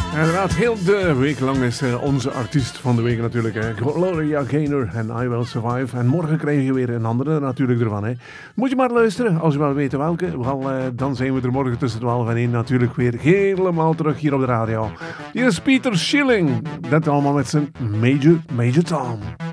Inderdaad, heel de week lang is onze artiest van de week natuurlijk. Gloria Gaynor en I Will Survive. En morgen krijg je weer een andere natuurlijk ervan. Hè. Moet je maar luisteren, als je wel weet welke. Dan zijn we er morgen tussen 12 en 1 natuurlijk weer helemaal terug hier op de radio. Hier is Peter Schilling. Dat allemaal met zijn Major Tom.